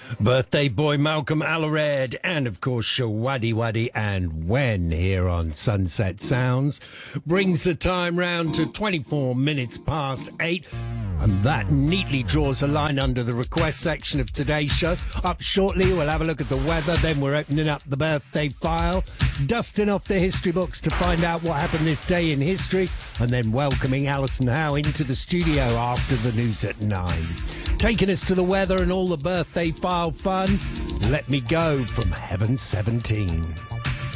Birthday boy Malcolm Alared, and of course Shawaddy Waddy and When here on Sunset Sounds brings the time round to 24 minutes past 8. And that neatly draws a line under the request section of today's show. Up shortly, we'll have a look at the weather. Then we're opening up the birthday file, dusting off the history books to find out what happened this day in history, and then welcoming Alison Howe into the studio after the news at 9. Taking us to the weather and all the birthday file fun, Let Me Go from Heaven 17.